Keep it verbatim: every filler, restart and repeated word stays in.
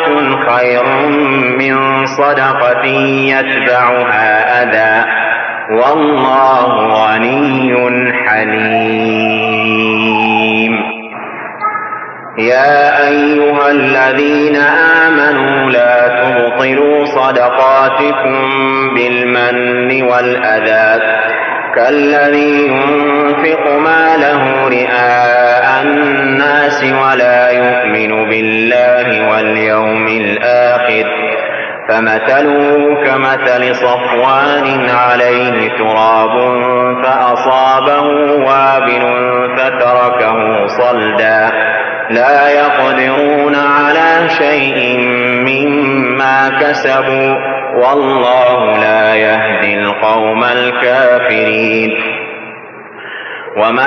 خير من صدقة يتبعها أذى والله غني حليم. يا أيها الذين آمنوا لا تبطلوا صدقاتكم بالمن والأذى كالذي ينفق ماله رئاء الناس ولا يؤمن بالله واليوم الآخر فمثله كمثل صفوان عليه تراب فأصابه وابل فتركه صلدا لا يقدرون على شيء مما كسبوا والله لا يهدي القوم الكافرين. ومن